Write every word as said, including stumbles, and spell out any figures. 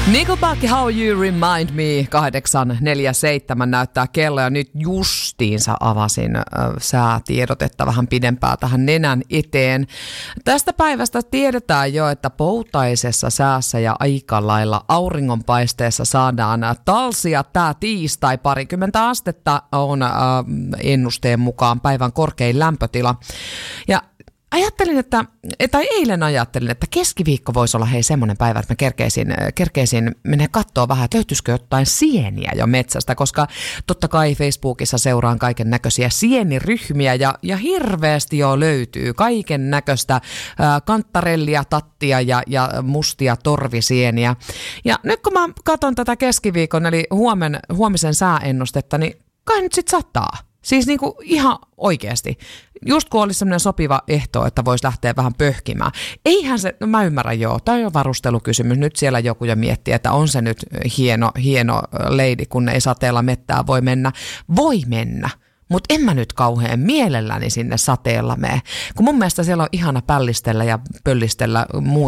Nickelback, How You Remind Me, kahdeksan neljä seitsemän näyttää kello ja nyt justiinsa avasin äh, säätiedotetta vähän pidempää tähän nenän eteen. Tästä päivästä tiedetään jo, että poutaisessa säässä ja aika lailla auringonpaisteessa saadaan talsia. Tää tiistai parikymmentä astetta on äh, ennusteen mukaan päivän korkein lämpötila. Ja Ajattelin, että, tai eilen ajattelin, että keskiviikko voisi olla hei semmoinen päivä, että mä kerkeisin, kerkeisin mennä katsoa vähän, että löytyisikö jotain sieniä jo metsästä, koska totta kai Facebookissa seuraan kaiken näköisiä sieniryhmiä ja, ja hirveästi jo löytyy kaiken näköistä kanttarellia, tattia ja, ja mustia torvisieniä. Ja nyt kun mä katson tätä keskiviikon eli huomen, huomisen sääennustetta, niin kai nyt sit sataa. Siis niinku ihan oikeasti. Just kun olisi semmoinen sopiva ehto, että voisi lähteä vähän pöhkimään. Eihän se, no mä ymmärrän joo, tämä on jo varustelukysymys. Nyt siellä joku jo miettii, että on se nyt hieno, hieno leidi, kun ei sateella mettää voi mennä. Voi mennä, mutta en mä nyt kauhean mielelläni sinne sateella mene. Kun mun mielestä siellä on ihana pällistellä ja pöllistellä muu